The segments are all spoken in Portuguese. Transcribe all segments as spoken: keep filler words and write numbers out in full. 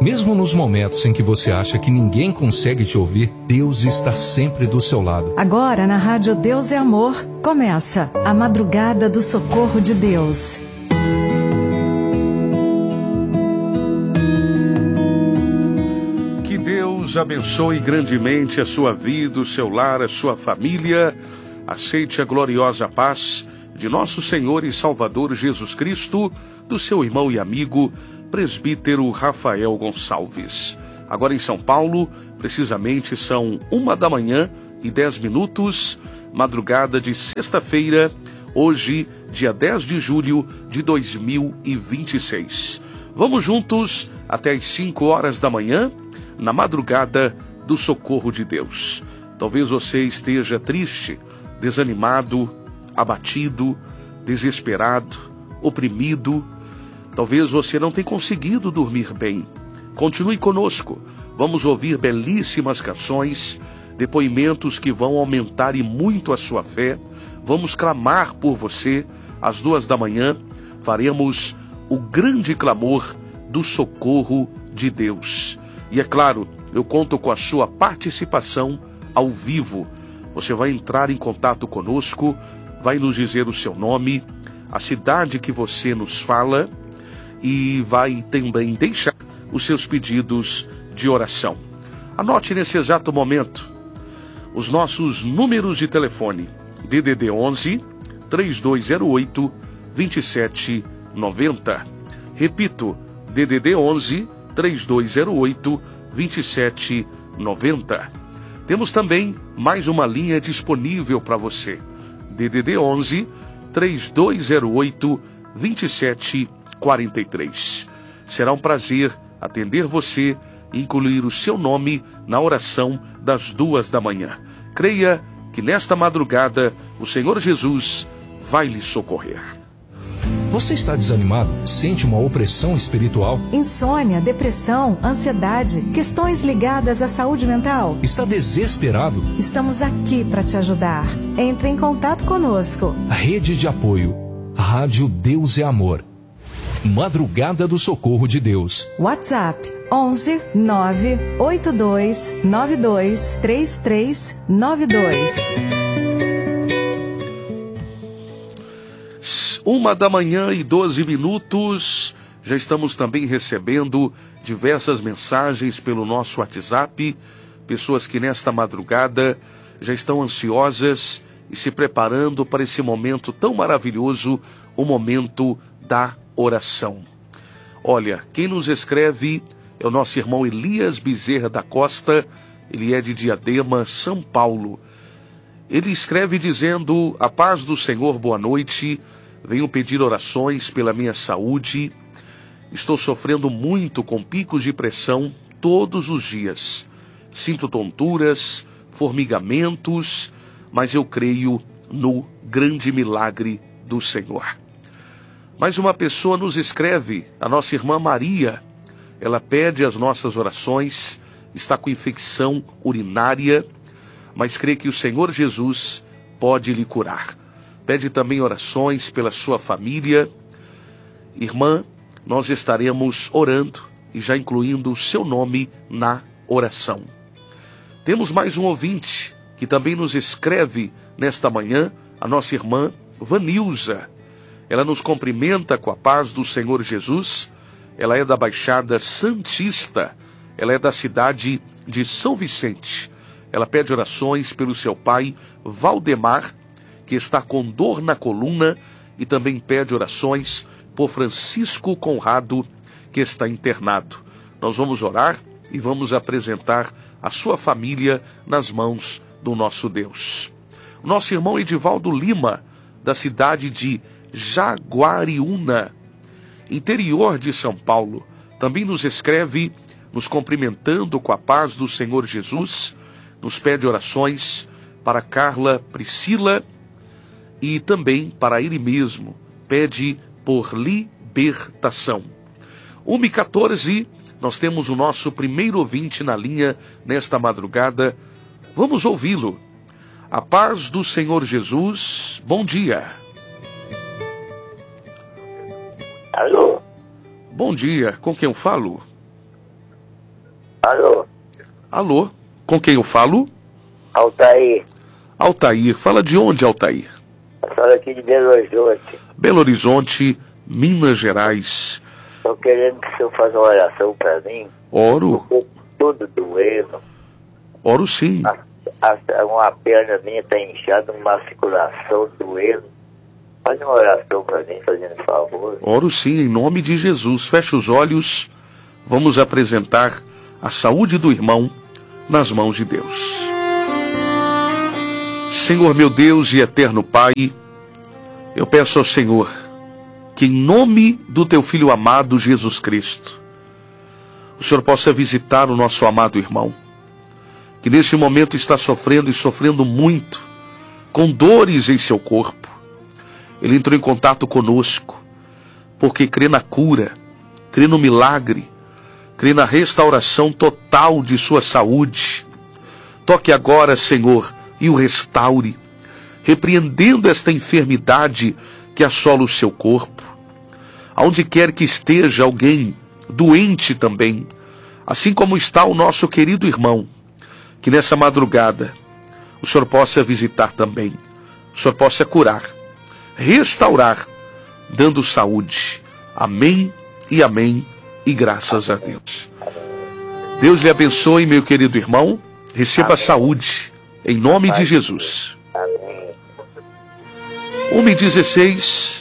Mesmo nos momentos em que você acha que ninguém consegue te ouvir, Deus está sempre do seu lado. Agora na Rádio Deus é Amor, começa a Madrugada do Socorro de Deus. Que Deus abençoe grandemente a sua vida, o seu lar, a sua família. Aceite a gloriosa paz de nosso Senhor e Salvador Jesus Cristo, do seu irmão e amigo, presbítero Rafael Gonçalves. Agora em São Paulo, precisamente são uma da manhã e dez minutos, madrugada de sexta-feira, hoje, dia dez de julho de dois mil e vinte e seis. Vamos juntos até as cinco horas da manhã, na madrugada do Socorro de Deus. Talvez você esteja triste, desanimado, abatido, desesperado, oprimido. Talvez você não tenha conseguido dormir bem. Continue conosco. Vamos ouvir belíssimas canções, depoimentos que vão aumentar e muito a sua fé. Vamos clamar por você. Às duas da manhã, faremos o grande clamor do socorro de Deus. E é claro, eu conto com a sua participação ao vivo. Você vai entrar em contato conosco, vai nos dizer o seu nome, a cidade que você nos fala, e vai também deixar os seus pedidos de oração. Anote nesse exato momento os nossos números de telefone: D D D onze, três dois zero oito, dois sete nove zero. Repito, D D D onze, três dois zero oito, dois sete nove zero. Temos também mais uma linha disponível para você: D D D onze, três dois zero oito, dois sete quatro três. Será um prazer atender você e incluir o seu nome na oração das duas da manhã. Creia que nesta madrugada o Senhor Jesus vai lhe socorrer. Você está desanimado? Sente uma opressão espiritual? Insônia, depressão, ansiedade, questões ligadas à saúde mental? Está desesperado? Estamos aqui para te ajudar. Entre em contato conosco. Rede de apoio. Rádio Deus é Amor. Madrugada do Socorro de Deus. WhatsApp onze nove oito dois nove dois três três nove dois. Uma da manhã e doze minutos. Já estamos também recebendo diversas mensagens pelo nosso WhatsApp. Pessoas que nesta madrugada já estão ansiosas e se preparando para esse momento tão maravilhoso, o momento da oração. Olha, quem nos escreve é o nosso irmão Elias Bezerra da Costa. Ele é de Diadema, São Paulo. Ele escreve dizendo: a paz do Senhor, boa noite. Venho pedir orações pela minha saúde. Estou sofrendo muito com picos de pressão todos os dias. Sinto tonturas, formigamentos, mas eu creio no grande milagre do Senhor. Mais uma pessoa nos escreve, a nossa irmã Maria. Ela pede as nossas orações, está com infecção urinária, mas crê que o Senhor Jesus pode lhe curar. Pede também orações pela sua família. Irmã, nós estaremos orando e já incluindo o seu nome na oração. Temos mais um ouvinte que também nos escreve nesta manhã, a nossa irmã Vanilza. Ela nos cumprimenta com a paz do Senhor Jesus. Ela é da Baixada Santista. Ela é da cidade de São Vicente. Ela pede orações pelo seu pai Valdemar, que está com dor na coluna, e também pede orações por Francisco Conrado, que está internado. Nós vamos orar e vamos apresentar a sua família nas mãos do nosso Deus. O nosso irmão Edivaldo Lima, da cidade de Jaguariúna, interior de São Paulo, também nos escreve, nos cumprimentando com a paz do Senhor Jesus, nos pede orações para Carla Priscila e também para ele mesmo, pede por libertação. uma e quatorze, nós temos o nosso primeiro ouvinte na linha nesta madrugada. Vamos ouvi-lo. A paz do Senhor Jesus, bom dia. Alô? Bom dia, com quem eu falo? Alô? Alô? Com quem eu falo? Altair. Altair. Fala de onde, Altair? Eu falo aqui de Belo Horizonte. Belo Horizonte, Minas Gerais. Tô querendo que o senhor faça uma oração pra mim. Oro. Tô todo doendo. Oro sim. A, a, uma perna minha tá inchada, uma articulação doendo. Faz uma oração pra mim, fazendo favor. Oro sim, em nome de Jesus. Feche os olhos. Vamos apresentar a saúde do irmão nas mãos de Deus. Senhor meu Deus e eterno Pai, eu peço ao Senhor que em nome do teu Filho amado Jesus Cristo, o Senhor possa visitar o nosso amado irmão, que neste momento está sofrendo e sofrendo muito, com dores em seu corpo. Ele entrou em contato conosco, porque crê na cura, crê no milagre, crê na restauração total de sua saúde. Toque agora, Senhor, e o restaure, repreendendo esta enfermidade que assola o seu corpo. Aonde quer que esteja alguém doente também, assim como está o nosso querido irmão, que nessa madrugada o Senhor possa visitar também, o Senhor possa curar, restaurar, dando saúde. Amém e amém, e graças a Deus. Deus lhe abençoe, meu querido irmão, receba amém. Saúde, em nome de Jesus. Amém. uma e dezesseis.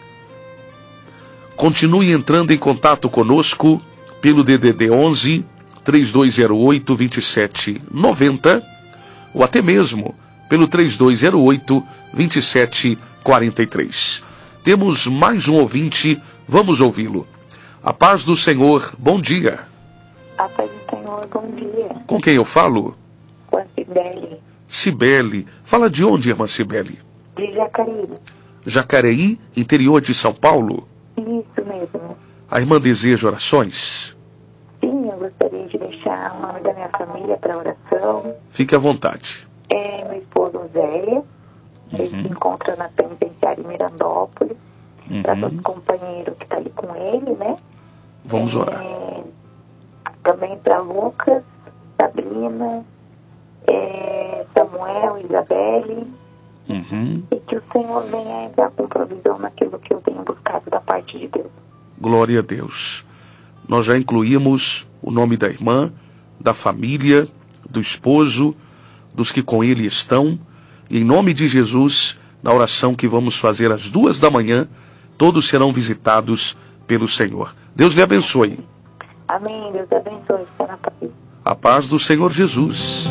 Continue entrando em contato conosco pelo D D D onze, três dois zero oito, dois sete nove zero ou até mesmo pelo três dois zero oito, dois sete quatro três. Temos mais um ouvinte, vamos ouvi-lo. A paz do Senhor, bom dia. A paz do Senhor, bom dia. Com quem eu falo? Com a Cibele. Cibele. Fala de onde, irmã Cibele? De Jacareí. Jacareí, interior de São Paulo? Isso mesmo. A irmã deseja orações? Sim, eu gostaria de deixar o nome da minha família para oração. Fique à vontade. É meu esposo Zéia. Ele se encontra na penitenciária em Mirandópolis. Uhum. Para todo companheiro que está ali com ele, né? Vamos É, orar. também para Lucas, Sabrina, é, Samuel, Isabelle. Uhum. E que o Senhor venha entrar com provisão naquilo que eu tenho buscado da parte de Deus. Glória a Deus. Nós já incluímos o nome da irmã, da família, do esposo, dos que com ele estão. E em nome de Jesus, na oração que vamos fazer às duas da manhã, todos serão visitados pelo Senhor. Deus lhe abençoe. Amém. Deus abençoe. Fica na paz. A paz do Senhor Jesus.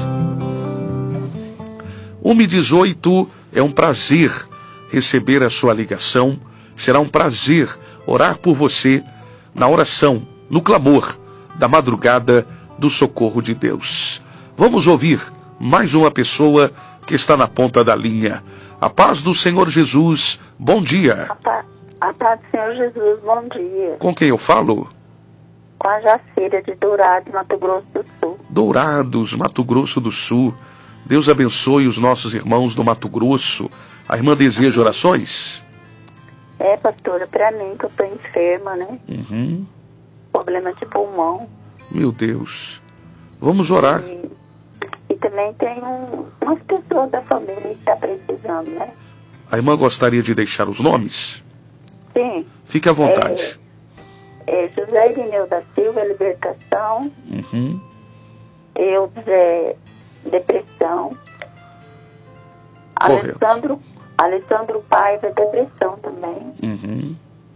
uma e dezoito, é um prazer receber a sua ligação. Será um prazer orar por você na oração, no clamor da madrugada do socorro de Deus. Vamos ouvir mais uma pessoa que está na ponta da linha. A paz do Senhor Jesus, bom dia. A paz, a paz do Senhor Jesus, bom dia. Com quem eu falo? Com a Jacira de Dourados, Mato Grosso do Sul. Dourados, Mato Grosso do Sul. Deus abençoe os nossos irmãos do Mato Grosso. A irmã deseja orações? É, pastora, pra mim que eu tô enferma, né? Uhum. Problema de pulmão. Meu Deus. Vamos orar. E, e também tem um, umas pessoas da família que tá precisando, né? A irmã gostaria de deixar os nomes? Sim. Fique à vontade. É, é José Irineu da Silva, Libertação. Uhum. Eu, Zé, Depressão. Correto. Alessandro, Alessandro Paiva, Depressão também. Uhum.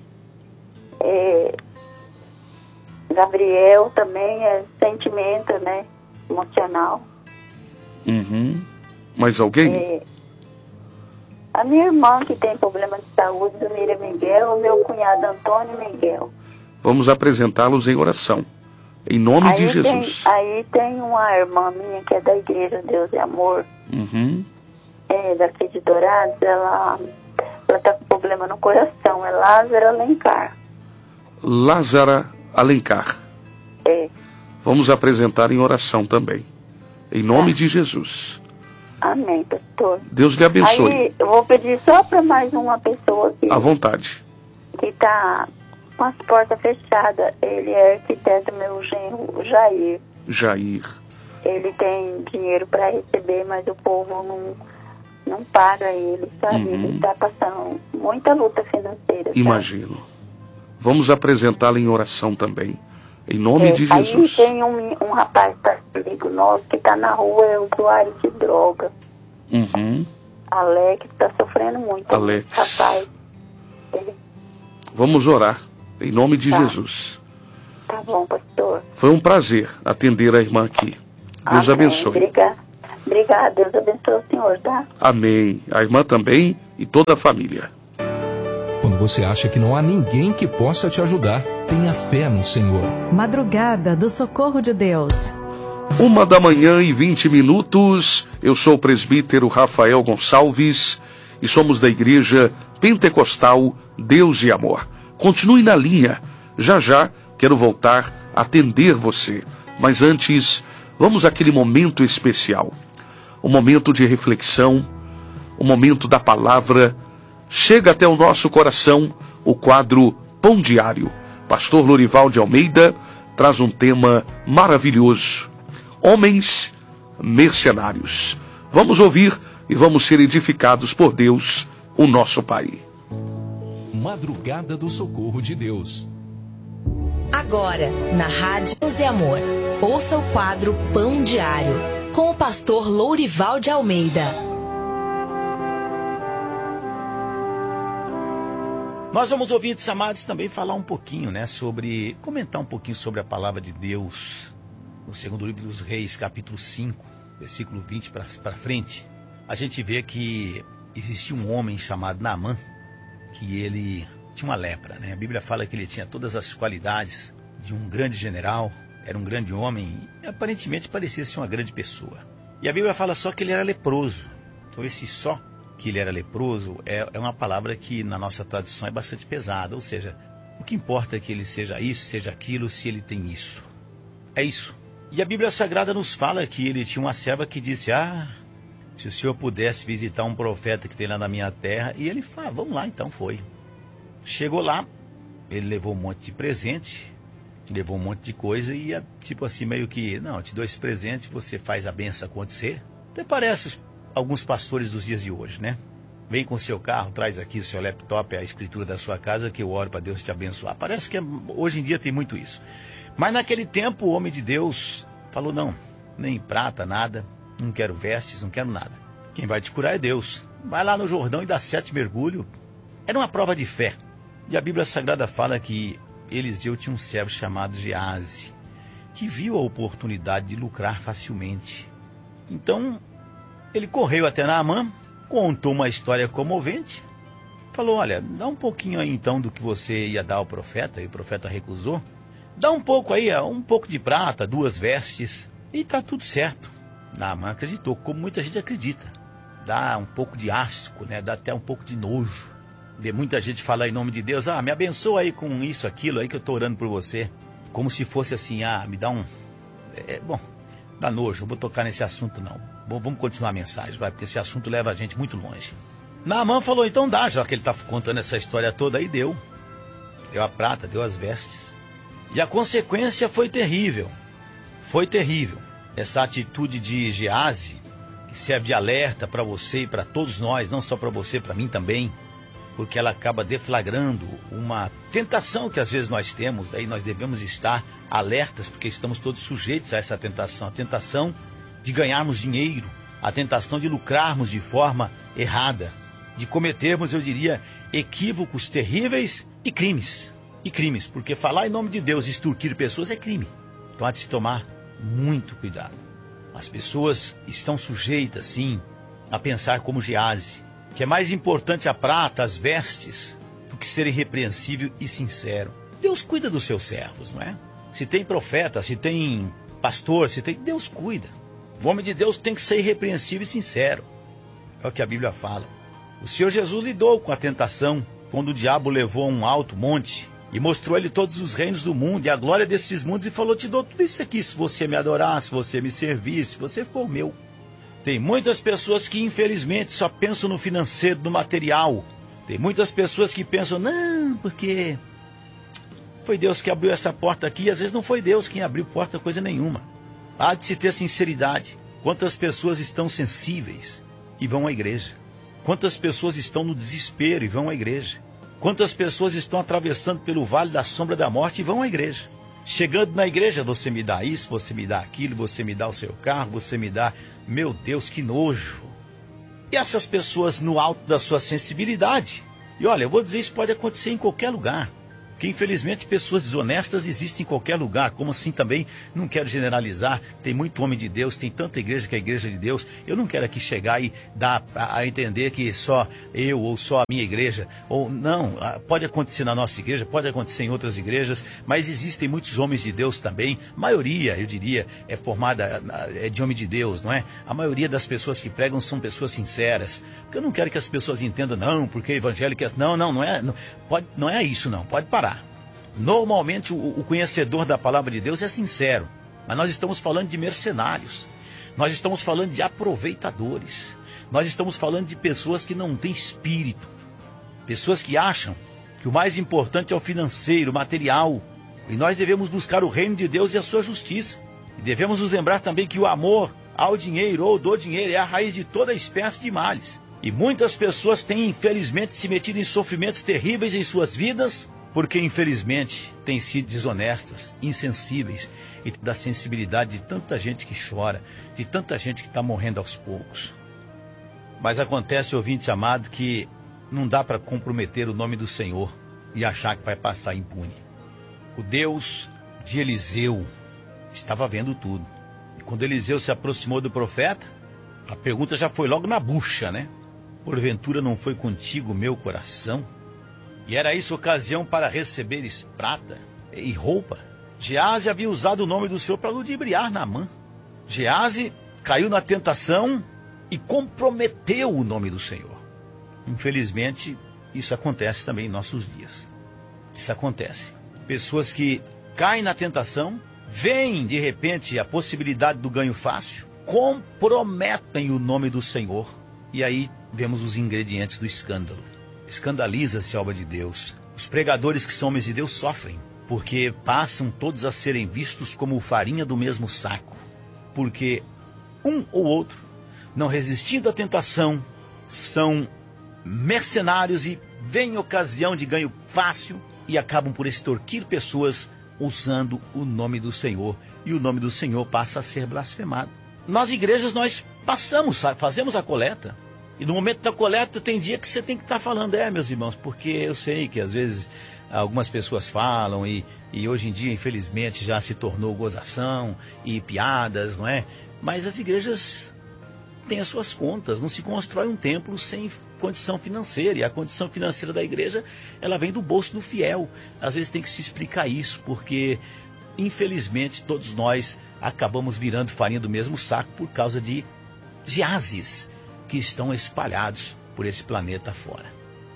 É, Gabriel também é sentimento, né? Emocional. Uhum. Mais alguém? É, a minha irmã que tem problema de saúde, do Miriam Miguel, o meu cunhado Antônio Miguel. Vamos apresentá-los em oração. Em nome aí de Jesus. Tem, aí tem uma irmã minha que é da Igreja Deus e Amor, Uhum. é, daqui de Dourados, ela, ela tá com problema no coração, é Lázara Alencar. Lázara Alencar. É. Vamos apresentar em oração também. Em nome de Jesus. Amém, pastor. Deus lhe abençoe. Aí eu vou pedir só para mais uma pessoa que À vontade. que tá com as portas fechadas. Ele é arquiteto, meu genro, o Jair. Jair. Ele tem dinheiro para receber, mas o povo não, não paga ele, sabe? Uhum. Ele está passando muita luta financeira. Imagino. Sabe? Vamos apresentá-lo em oração também. Em nome é, de Jesus. Aí tem um, um rapaz amigo nosso que está na rua, é usuário de droga. Uhum. Alex está sofrendo muito. Alex. Rapaz. Ele... Vamos orar. Em nome de tá. Jesus. Tá bom, pastor. Foi um prazer atender a irmã aqui. Deus Amém. abençoe. Obrigada. Obrigada. Deus abençoe o senhor, tá? Amém. A irmã também e toda a família. Quando você acha que não há ninguém que possa te ajudar, tenha fé no Senhor. Madrugada do Socorro de Deus. Uma da manhã e vinte minutos. Eu sou o presbítero Rafael Gonçalves e somos da Igreja Pentecostal Deus e Amor. Continue na linha. Já já quero voltar a atender você. Mas antes, vamos àquele momento especial. O momento de reflexão, o momento da palavra. Chega até o nosso coração o quadro Pão Diário. Pastor Lourival de Almeida traz um tema maravilhoso. Homens mercenários. Vamos ouvir e vamos ser edificados por Deus, o nosso Pai. Madrugada do Socorro de Deus. Agora, na Rádio Deus e Amor, ouça o quadro Pão Diário, com o pastor Lourival de Almeida. Nós vamos, ouvintes amados, também falar um pouquinho, né, sobre, comentar um pouquinho sobre a palavra de Deus, no segundo livro dos Reis, capítulo cinco, versículo vinte para frente. A gente vê que existia um homem chamado Naamã, que ele tinha uma lepra, né? A Bíblia fala que ele tinha todas as qualidades de um grande general, era um grande homem e aparentemente parecia ser uma grande pessoa. E a Bíblia fala só que ele era leproso. Então esse só que ele era leproso é, é uma palavra que na nossa tradução é bastante pesada, ou seja, o que importa é que ele seja isso, seja aquilo, se ele tem isso. É isso. E a Bíblia Sagrada nos fala que ele tinha uma serva que disse, ah, se o senhor pudesse visitar um profeta que tem lá na minha terra, e ele fala, vamos lá, então foi. Chegou lá, ele levou um monte de presente, levou um monte de coisa e tipo assim, meio que, não, eu te dou esse presente, você faz a benção acontecer. Até parece os, alguns pastores dos dias de hoje, né? Vem com o seu carro, traz aqui o seu laptop, a escritura da sua casa, que eu oro para Deus te abençoar. Parece que hoje em dia tem muito isso. Mas naquele tempo o homem de Deus falou, não, nem prata, nada, não quero vestes, não quero nada. Quem vai te curar é Deus. Vai lá no Jordão e dá sete mergulhos. Era uma prova de fé. E a Bíblia Sagrada fala que Eliseu tinha um servo chamado Geazi, que viu a oportunidade de lucrar facilmente. Então, ele correu até Naamã, contou uma história comovente, falou, olha, dá um pouquinho aí então do que você ia dar ao profeta, e o profeta recusou. Dá um pouco aí, um pouco de prata, duas vestes, e tá tudo certo. Naamã acreditou, como muita gente acredita. Dá um pouco de asco, né? Dá até um pouco de nojo. Vê muita gente falar em nome de Deus, ah, me abençoa aí com isso, aquilo aí que eu tô orando por você. Como se fosse assim, ah, me dá um... É, bom, dá nojo, não vou tocar nesse assunto não. Bom, vamos continuar a mensagem, vai, porque esse assunto leva a gente muito longe. Naamã falou, então dá, já que ele tá contando essa história toda aí, deu. Deu a prata, deu as vestes. E a consequência foi terrível. Foi terrível. Essa atitude de Geazi, que serve de alerta para você e para todos nós, não só para você, para mim também, porque ela acaba deflagrando uma tentação que às vezes nós temos, daí nós devemos estar alertas, porque estamos todos sujeitos a essa tentação, a tentação de ganharmos dinheiro, a tentação de lucrarmos de forma errada, de cometermos, eu diria, equívocos terríveis e crimes. E crimes, porque falar em nome de Deus e extorquir pessoas é crime. Então há de se tomar muito cuidado. As pessoas estão sujeitas, sim, a pensar como Geazi, que é mais importante a prata, as vestes, do que ser irrepreensível e sincero. Deus cuida dos seus servos, não é? Se tem profeta, se tem pastor, se tem... Deus cuida. O homem de Deus tem que ser irrepreensível e sincero. É o que a Bíblia fala. O Senhor Jesus lidou com a tentação, quando o diabo levou a um alto monte e mostrou a ele todos os reinos do mundo e a glória desses mundos e falou, te dou tudo isso aqui se você me adorar, se você me servir, se você for meu. Tem muitas pessoas que infelizmente só pensam no financeiro, no material. Tem muitas pessoas que pensam, não, porque foi Deus que abriu essa porta aqui, e às vezes não foi Deus quem abriu porta coisa nenhuma. Há de se ter sinceridade. Quantas pessoas estão sensíveis e vão à igreja? Quantas pessoas estão no desespero e vão à igreja? Quantas pessoas estão atravessando pelo vale da sombra da morte e vão à igreja? Chegando na igreja, você me dá isso, você me dá aquilo, você me dá o seu carro, você me dá... Meu Deus, que nojo! E essas pessoas no alto da sua sensibilidade... E olha, eu vou dizer, isso pode acontecer em qualquer lugar. Porque infelizmente pessoas desonestas existem em qualquer lugar. Como assim também, não quero generalizar, tem muito homem de Deus, tem tanta igreja que é a igreja de Deus. Eu não quero aqui chegar e dar a, a entender que só eu ou só a minha igreja, ou não, pode acontecer na nossa igreja, pode acontecer em outras igrejas, mas existem muitos homens de Deus também. A maioria, eu diria, é formada é de homem de Deus, não é? A maioria das pessoas que pregam são pessoas sinceras. Porque eu não quero que as pessoas entendam, não, porque evangélico é... Não, não, não é, não, pode, não é isso não, pode parar. Normalmente o, o conhecedor da palavra de Deus é sincero, mas nós estamos falando de mercenários, nós estamos falando de aproveitadores, nós estamos falando de pessoas que não têm espírito, pessoas que acham que o mais importante é o financeiro, o material, e nós devemos buscar o reino de Deus e a sua justiça, e devemos nos lembrar também que o amor ao dinheiro ou do dinheiro é a raiz de toda espécie de males, e muitas pessoas têm infelizmente se metido em sofrimentos terríveis em suas vidas, porque infelizmente têm sido desonestas, insensíveis e da sensibilidade de tanta gente que chora, de tanta gente que está morrendo aos poucos. Mas acontece, ouvinte amado, que não dá para comprometer o nome do Senhor e achar que vai passar impune. O Deus de Eliseu estava vendo tudo. E quando Eliseu se aproximou do profeta, a pergunta já foi logo na bucha, né? Porventura não foi contigo o meu coração? E era isso ocasião para receberes prata e roupa. Geazi havia usado o nome do Senhor para ludibriar Naamã. Geazi caiu na tentação e comprometeu o nome do Senhor. Infelizmente, isso acontece também em nossos dias. Isso acontece. Pessoas que caem na tentação, veem de repente a possibilidade do ganho fácil, comprometem o nome do Senhor. E aí vemos os ingredientes do escândalo. Escandaliza-se a obra de Deus. Os pregadores que são homens de Deus sofrem, porque passam todos a serem vistos como farinha do mesmo saco. Porque um ou outro, não resistindo à tentação, são mercenários e veem ocasião de ganho fácil e acabam por extorquir pessoas usando o nome do Senhor. E o nome do Senhor passa a ser blasfemado. Nas igrejas nós passamos, fazemos a coleta. E no momento da coleta tem dia que você tem que estar falando, é, meus irmãos, porque eu sei que às vezes algumas pessoas falam e, e hoje em dia, infelizmente, já se tornou gozação e piadas, não é? Mas as igrejas têm as suas contas, não se constrói um templo sem condição financeira. E a condição financeira da igreja, ela vem do bolso do fiel. Às vezes tem que se explicar isso, porque infelizmente todos nós acabamos virando farinha do mesmo saco por causa de Geazes que estão espalhados por esse planeta fora.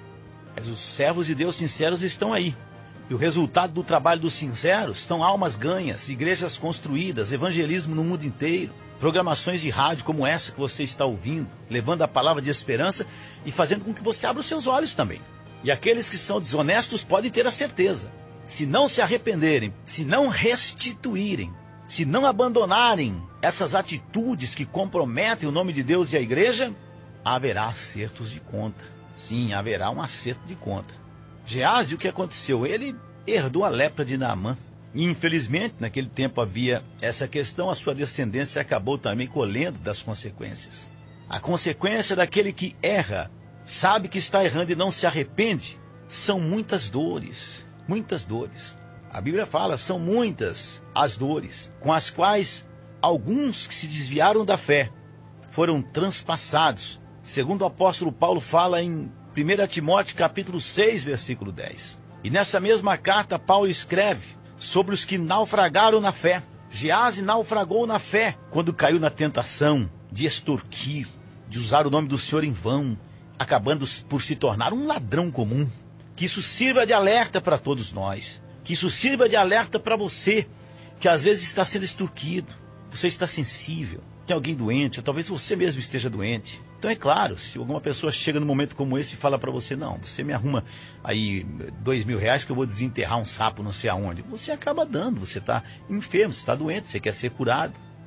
Mas os servos de Deus sinceros estão aí. E o resultado do trabalho dos sinceros são almas ganhas, igrejas construídas, evangelismo no mundo inteiro, programações de rádio como essa que você está ouvindo, levando a palavra de esperança e fazendo com que você abra os seus olhos também. E aqueles que são desonestos podem ter a certeza, se não se arrependerem, se não restituírem, se não abandonarem essas atitudes que comprometem o nome de Deus e a igreja, haverá acertos de conta. Sim, haverá um acerto de conta. Geazi, o que aconteceu? Ele herdou a lepra de Naamã. E, infelizmente, naquele tempo havia essa questão, a sua descendência acabou também colhendo das consequências. A consequência daquele que erra, sabe que está errando e não se arrepende, são muitas dores, muitas dores. A Bíblia fala, são muitas as dores, com as quais alguns que se desviaram da fé foram transpassados. Segundo o apóstolo Paulo fala em primeira Timóteo capítulo seis, versículo dez. E nessa mesma carta Paulo escreve sobre os que naufragaram na fé. Geazi naufragou na fé quando caiu na tentação de extorquir, de usar o nome do Senhor em vão, acabando por se tornar um ladrão comum. Que isso sirva de alerta para todos nós. Que isso sirva de alerta para você, que às vezes está sendo extorquido, você está sensível, tem alguém doente, ou talvez você mesmo esteja doente. Então é claro, se alguma pessoa chega num momento como esse e fala para você, não, você me arruma aí dois mil reais que eu vou desenterrar um sapo não sei aonde, você acaba dando, você está enfermo, você está doente, você quer ser curado.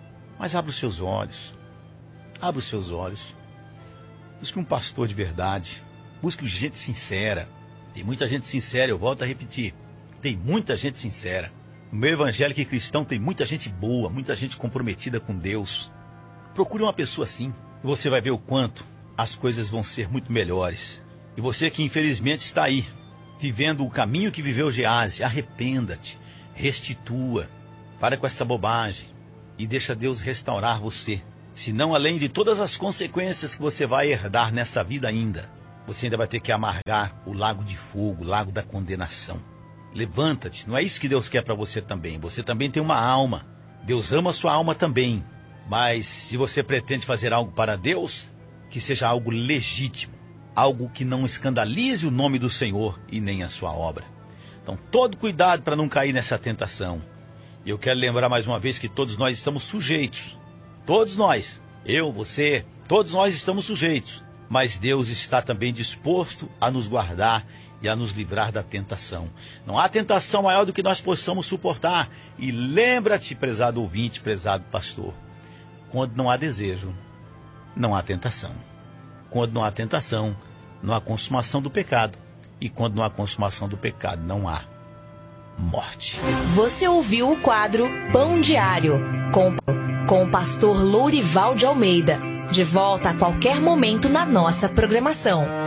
Mas abra os seus olhos. Abra os seus olhos. Busque um pastor de verdade. Busque gente sincera. Tem muita gente sincera, eu volto a repetir. Tem muita gente sincera. No meio evangélico e cristão tem muita gente boa, muita gente comprometida com Deus. Procure uma pessoa assim. E você vai ver o quanto as coisas vão ser muito melhores. E você que infelizmente está aí, vivendo o caminho que viveu Gease, arrependa-te, restitua, para com essa bobagem e deixa Deus restaurar você. Senão, além de todas as consequências que você vai herdar nessa vida ainda, você ainda vai ter que amargar o lago de fogo, o lago da condenação. Levanta-te, não é isso que Deus quer para você também. Você também tem uma alma. Deus ama a sua alma também. Mas se você pretende fazer algo para Deus, que seja algo legítimo, algo que não escandalize o nome do Senhor e nem a sua obra. Então, todo cuidado para não cair nessa tentação. E eu quero lembrar mais uma vez que todos nós estamos sujeitos. Todos nós, eu, você, todos nós estamos sujeitos. Mas Deus está também disposto a nos guardar e a nos livrar da tentação. Não há tentação maior do que nós possamos suportar. E lembra-te, prezado ouvinte, prezado pastor, quando não há desejo, não há tentação. Quando não há tentação, não há consumação do pecado. E quando não há consumação do pecado, não há morte. Você ouviu o quadro Pão Diário, com, com o pastor Lourival de Almeida. De volta a qualquer momento na nossa programação.